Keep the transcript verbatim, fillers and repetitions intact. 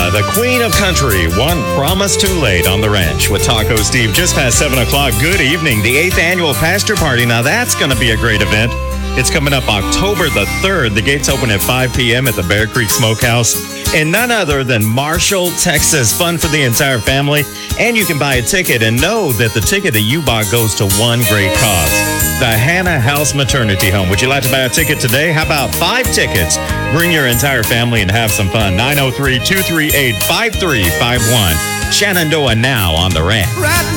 Hannah, the queen of country, one promise too late on the ranch with Taco Steve. Just past seven o'clock. Good evening. The eighth annual Pasture Party. Now that's going to be a great event. It's coming up October the third. The gates open at five p.m. at the Bear Creek Smokehouse. And none other than Marshall, Texas. Fun for the entire family. And you can buy a ticket and know that the ticket that you buy goes to one great cause. The Hannah House Maternity Home. Would you like to buy a ticket today? How about five tickets? Bring your entire family and have some fun. nine oh three, two three eight, five three five one. Shenandoah now on the ranch. Right